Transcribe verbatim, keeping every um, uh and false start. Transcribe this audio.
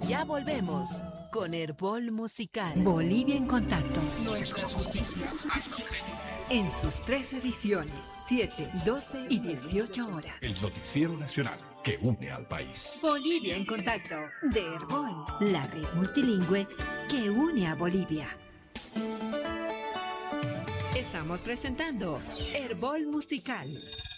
Ya volvemos con Herbol Musical. Bolivia en contacto. Nuestras noticias en sus tres ediciones, siete, doce y dieciocho horas. El noticiero nacional que une al país. Bolivia en contacto de Herbol, la red multilingüe que une a Bolivia. Estamos presentando Herbol Musical.